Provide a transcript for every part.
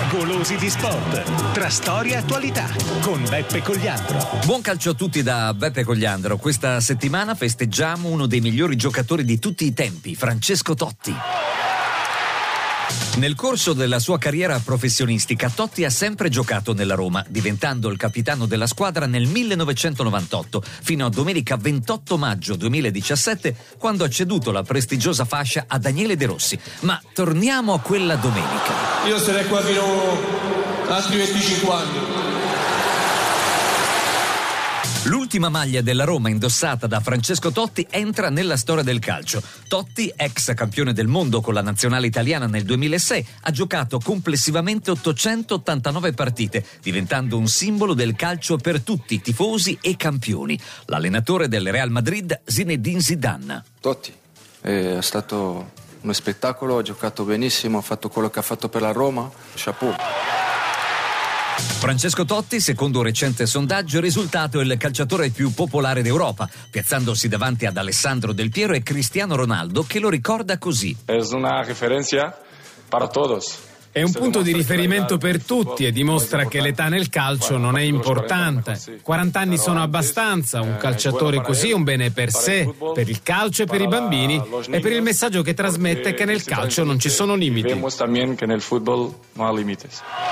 Golosi di Sport, tra storia e attualità, con Beppe Cogliandro. Buon calcio a tutti da Beppe Cogliandro. Questa settimana festeggiamo uno dei migliori giocatori di tutti i tempi, Francesco Totti. Nel corso della sua carriera professionistica, Totti ha sempre giocato nella Roma, diventando il capitano della squadra nel 1998, fino a domenica 28 maggio 2017, quando ha ceduto la prestigiosa fascia a Daniele De Rossi. Ma torniamo a quella domenica. Io sarei qua fino a altri 25 anni. L'ultima maglia della Roma indossata da Francesco Totti entra nella storia del calcio. Totti, ex campione del mondo con la nazionale italiana nel 2006, ha giocato complessivamente 889 partite, diventando un simbolo del calcio per tutti, tifosi e campioni. L'allenatore del Real Madrid, Zinedine Zidane. Totti è stato uno spettacolo, ha giocato benissimo, ha fatto quello che ha fatto per la Roma. Chapeau. Francesco Totti, secondo un recente sondaggio, è risultato il calciatore più popolare d'Europa, piazzandosi davanti ad Alessandro Del Piero e Cristiano Ronaldo, che lo ricorda così. È una referenza per tutti. È un punto di riferimento per tutti e dimostra che l'età nel calcio non è importante. 40 anni sono abbastanza, un calciatore così è un bene per sé, per il calcio e per i bambini e per il messaggio che trasmette che nel calcio non ci sono limiti. Vediamo anche che nel football non ha limiti.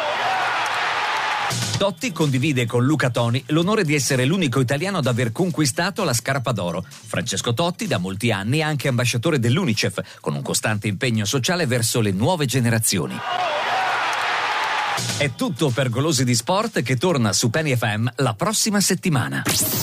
Totti condivide con Luca Toni l'onore di essere l'unico italiano ad aver conquistato la scarpa d'oro. Francesco Totti da molti anni è anche ambasciatore dell'UNICEF, con un costante impegno sociale verso le nuove generazioni. È tutto per Golosi di Sport, che torna su Penny FM la prossima settimana.